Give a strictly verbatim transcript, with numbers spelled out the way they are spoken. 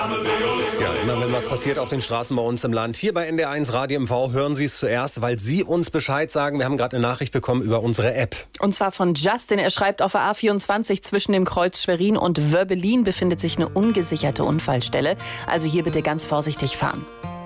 Ja, immer wenn was passiert auf den Straßen bei uns im Land, hier bei N D R eins Radio M V, hören Sie es zuerst, weil Sie uns Bescheid sagen. Wir haben gerade eine Nachricht bekommen über unsere App. Und zwar von Justin. Er schreibt, auf der A vierundzwanzig zwischen dem Kreuz Schwerin und Wörbelin befindet sich eine ungesicherte Unfallstelle. Also hier bitte ganz vorsichtig fahren.